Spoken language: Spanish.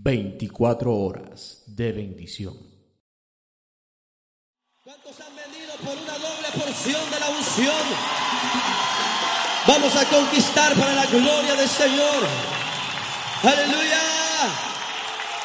24 horas de bendición. ¿Cuántos han venido por una doble porción de la unción? Vamos a conquistar para la gloria del Señor. ¡Aleluya!